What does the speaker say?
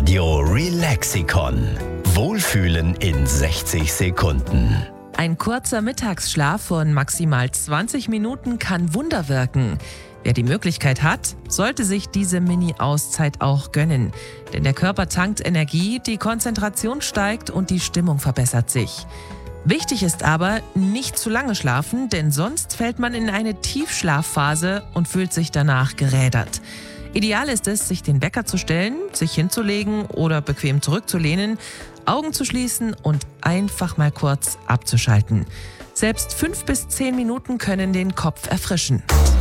Radio Relaxikon. Wohlfühlen in 60 Sekunden. Ein kurzer Mittagsschlaf von maximal 20 Minuten kann Wunder wirken. Wer die Möglichkeit hat, sollte sich diese Mini-Auszeit auch gönnen. Denn der Körper tankt Energie, die Konzentration steigt und die Stimmung verbessert sich. Wichtig ist aber, nicht zu lange schlafen, denn sonst fällt man in eine Tiefschlafphase und fühlt sich danach gerädert. Ideal ist es, sich den Wecker zu stellen, sich hinzulegen oder bequem zurückzulehnen, Augen zu schließen und einfach mal kurz abzuschalten. Selbst 5 bis 10 Minuten können den Kopf erfrischen.